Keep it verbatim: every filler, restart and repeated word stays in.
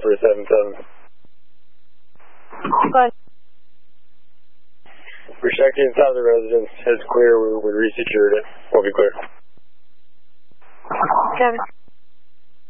for a seven seven. Go ahead. We're checked inside the residence. It's clear. We, we resecured it. We'll be clear. Kevin.